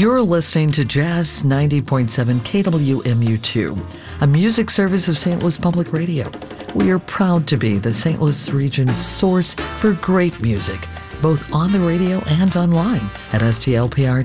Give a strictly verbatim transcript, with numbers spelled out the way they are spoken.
You're listening to Jazz ninety point seven K W M U two, a music service of Saint Louis Public Radio. We are proud to be the Saint Louis region's source for great music, both on the radio and online at S T L P R